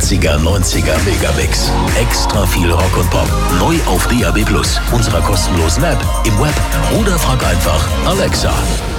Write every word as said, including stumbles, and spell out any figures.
achtziger, neunziger Megamix. Extra viel Rock und Pop. Neu auf D A B Plus, unserer kostenlosen App, im Web oder frag einfach Alexa.